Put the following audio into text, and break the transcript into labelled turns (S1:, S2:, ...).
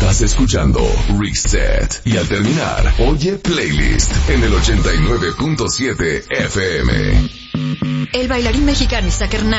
S1: Estás escuchando Reset. Y al terminar, oye Playlist en el 89.7 FM.
S2: El bailarín mexicano Isaac Hernández